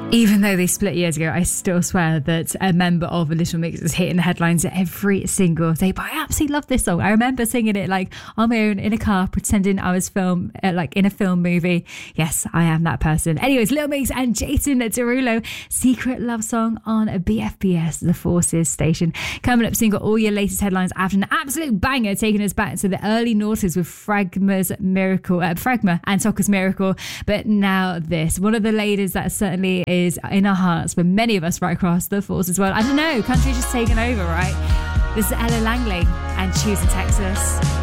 Even though they split years ago, I still swear that a member of a Little Mix is hitting the headlines every single day. But I absolutely love this song. I remember singing it like on my own in a car, pretending I was like in a film movie. Yes, I am that person. Anyways, Little Mix and Jason Derulo, Secret Love Song on BFBS, the Forces station. Coming up soon, got all your latest headlines after an absolute banger, taking us back to the early noughties with Fragma and Soccer's Miracle. But now this, one of the ladies that certainly is in our hearts for many of us right across the Forces world. I don't know, country's just taken over, right? This is Ella Langley and Choosing Texas.